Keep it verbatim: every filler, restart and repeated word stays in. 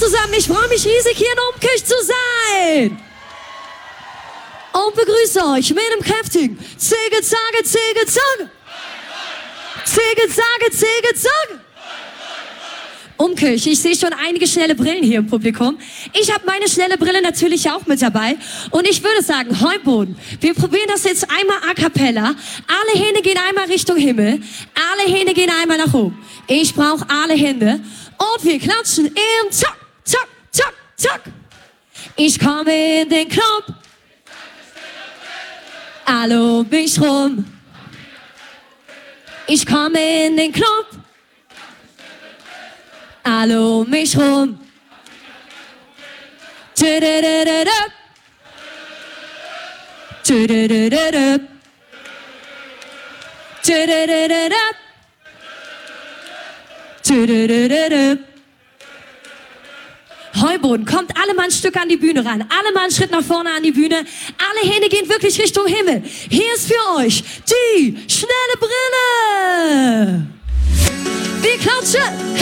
zusammen, ich freue mich riesig, hier in Umkirch zu sein. Und begrüße euch mit einem kräftigen Zige, Zage, Zige, Zage. Zige, Zage, Zige, Zage. Umkirch, ich sehe schon einige schnelle Brillen hier im Publikum. Ich habe meine schnelle Brille natürlich auch mit dabei. Und ich würde sagen, Heuboden, wir probieren das jetzt einmal a cappella. Alle Hände gehen einmal Richtung Himmel. Alle Hände gehen einmal nach oben. Ich brauche alle Hände. Und wir klatschen im Zack, Zack, Zack, Zack. Ich komme in den Club. Alle um mich rum. Ich komme in den Club. Alle um mich rum. Tüdüdüdüdüp. Tüdüdüdüdüp. Tüdüdüdüdüp. Tüdüdüdüdüp. Heuboden, kommt alle mal ein Stück an die Bühne ran. Alle mal einen Schritt nach vorne an die Bühne. Alle Hände gehen wirklich Richtung Himmel. Hier ist für euch die schnelle Brille. Wir klatschen.